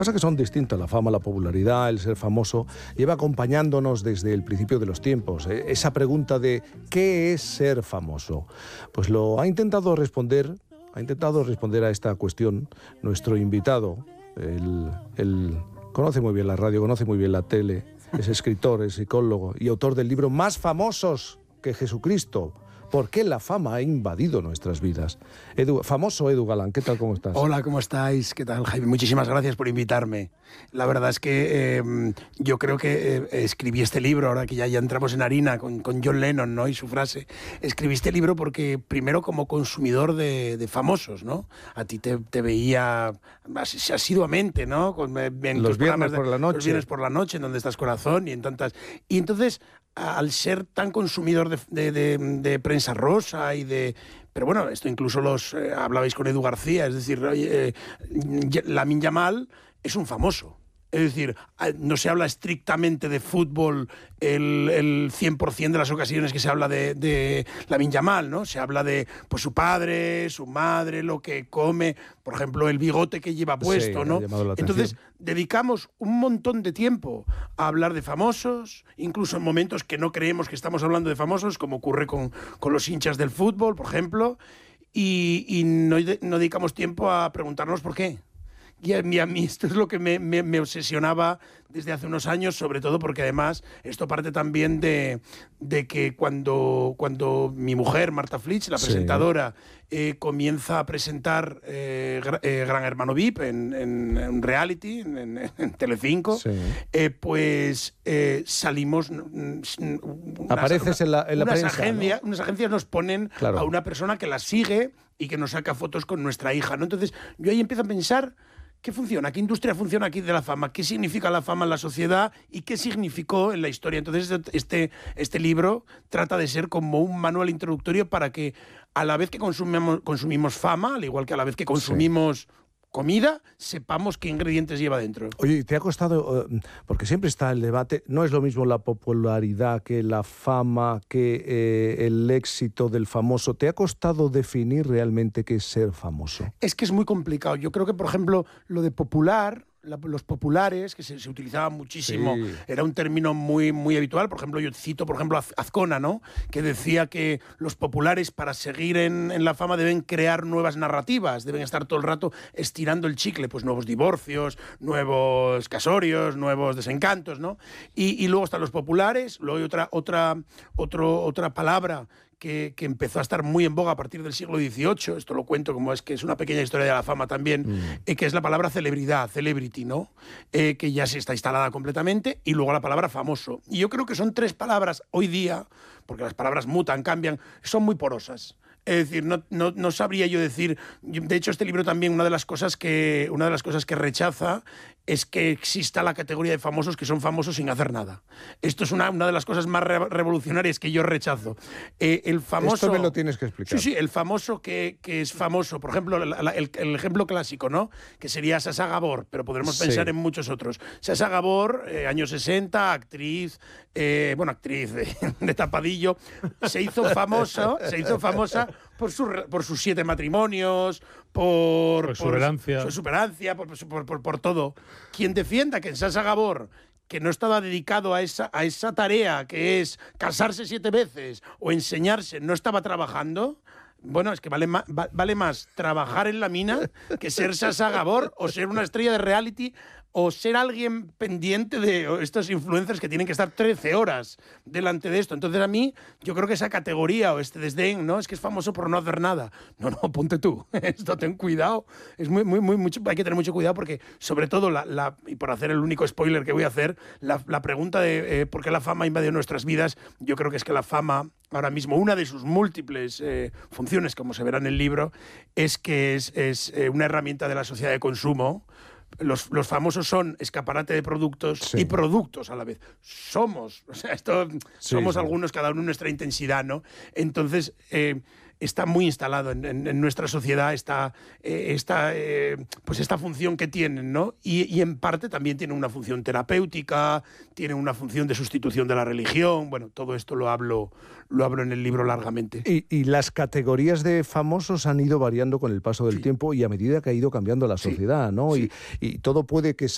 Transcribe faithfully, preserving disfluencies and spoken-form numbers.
Pasa que son distintas, la fama, la popularidad, el ser famoso, lleva acompañándonos desde el principio de los tiempos. ¿eh? Esa pregunta de ¿qué es ser famoso? Pues lo ha intentado responder, ha intentado responder a esta cuestión nuestro invitado. Él, él conoce muy bien la radio, conoce muy bien la tele, es escritor, es psicólogo y autor del libro Más famosos que Jesucristo. ¿Por qué la fama ha invadido nuestras vidas? Edu, famoso Edu Galán, ¿qué tal, cómo estás? Hola, ¿cómo estáis? ¿Qué tal, Jaime? Muchísimas gracias por invitarme. La verdad es que eh, yo creo que eh, escribí este libro, ahora que ya, ya entramos en harina, con, con John Lennon, ¿no? Y su frase. Escribí este libro porque, primero, como consumidor de, de famosos, ¿no? A ti te, te veía asiduamente, ¿no? Con, en los viernes por de, la noche. Los viernes por la noche, en Donde Estás Corazón, y en tantas... Y entonces, al ser tan consumidor de, de, de, de prensa rosa y de... Pero bueno, esto incluso los eh, hablabais con Edu García, es decir, eh, Lamine Yamal es un famoso. Es decir, no se habla estrictamente de fútbol el, el cien por ciento de las ocasiones que se habla de, de Lamine Yamal, ¿no? Se habla de pues, su padre, su madre, lo que come, por ejemplo, el bigote que lleva puesto, sí, ¿no? Entonces, dedicamos un montón de tiempo a hablar de famosos, incluso en momentos que no creemos que estamos hablando de famosos, como ocurre con, con los hinchas del fútbol, por ejemplo, y, y no, no dedicamos tiempo a preguntarnos por qué. Y a mí, a mí esto es lo que me, me, me obsesionaba desde hace unos años, sobre todo porque además esto parte también de, de que cuando, cuando mi mujer, Marta Flitsch, la presentadora, sí. eh, comienza a presentar eh, eh, Gran Hermano V I P en, en, en reality, en, en, en Telecinco, sí. eh, pues eh, salimos... Unas, Apareces en la, en la unas prensa, agencia, ¿no? Unas agencias nos ponen claro. a una persona que la sigue y que nos saca fotos con nuestra hija, ¿no? Entonces yo ahí empiezo a pensar... ¿Qué funciona? ¿Qué industria funciona aquí de la fama? ¿Qué significa la fama en la sociedad? ¿Y qué significó en la historia? Entonces, este, este libro trata de ser como un manual introductorio para que a la vez que consumimos, consumimos fama, al igual que a la vez que consumimos... Sí. comida, sepamos qué ingredientes lleva dentro. Oye, ¿te ha costado, uh, porque siempre está el debate, no es lo mismo la popularidad que la fama, que eh, el éxito del famoso, ¿te ha costado definir realmente qué es ser famoso? Es que es muy complicado. Yo creo que, por ejemplo, lo de popular... La, los populares, que se, se utilizaban muchísimo, sí. era un término muy, muy habitual. Por ejemplo, yo cito, por ejemplo, a Azcona, ¿no? Que decía que los populares, para seguir en, en la fama, deben crear nuevas narrativas, deben estar todo el rato estirando el chicle, pues nuevos divorcios, nuevos casorios, nuevos desencantos, ¿no? Y, y luego están los populares, luego hay otra, otra, otro, otra palabra Que, que empezó a estar muy en boga a partir del siglo dieciocho, esto lo cuento como es que es una pequeña historia de la fama también, mm. eh, que es la palabra celebridad, celebrity, ¿no? Eh, que ya se está instalada completamente, y luego la palabra famoso. Y yo creo que son tres palabras hoy día, porque las palabras mutan, cambian, son muy porosas. Es decir, no, no, no sabría yo decir... De hecho, este libro también, una de las cosas que, una de las cosas que rechaza es que exista la categoría de famosos que son famosos sin hacer nada. Esto es una, una de las cosas más re- revolucionarias que yo rechazo. Eh, el famoso... Esto me lo tienes que explicar. Sí, sí, el famoso que, que es famoso. Por ejemplo, la, la, el, el ejemplo clásico, ¿no? Que sería Sasha Gabor, pero podremos sí. pensar en muchos otros. Sasha Gabor, eh, años sesenta, actriz, eh, bueno, actriz de, de tapadillo, se hizo famosa, se hizo famosa por, su, por sus siete matrimonios, por, por su superancia, su superancia, por, por, por, por todo. Quien defienda que en Sasha Gabor, que no estaba dedicado a esa, a esa tarea que es casarse siete veces o enseñarse, no estaba trabajando, bueno, es que vale, ma, vale más trabajar en la mina que ser Sasha Gabor o ser una estrella de reality o ser alguien pendiente de estos influencers que tienen que estar trece horas delante de esto. Entonces, a mí, yo creo que esa categoría o este desdén, ¿no? Es que es famoso por no hacer nada. No, no, ponte tú. Esto, ten cuidado. Es muy, muy, muy, mucho, hay que tener mucho cuidado porque, sobre todo, la, la, y por hacer el único spoiler que voy a hacer, la, la pregunta de eh, por qué la fama invadió nuestras vidas, yo creo que es que la fama, ahora mismo, una de sus múltiples eh, funciones, como se verá en el libro, es que es, es eh, una herramienta de la sociedad de consumo. Los, los famosos son escaparate de productos sí. y productos a la vez. Somos, o sea, esto, sí, somos sí. algunos, cada uno en nuestra intensidad, ¿no? Entonces, eh, está muy instalado en, en, en nuestra sociedad esta, eh, esta, eh, pues esta función que tienen, ¿no? Y, y en parte también tiene una función terapéutica, tiene una función de sustitución de la religión. Bueno, todo esto lo hablo, lo hablo en el libro largamente. Y, y las categorías de famosos han ido variando con el paso del sí. tiempo y a medida que ha ido cambiando la sociedad, sí. ¿no? Sí. Y, y todo puede que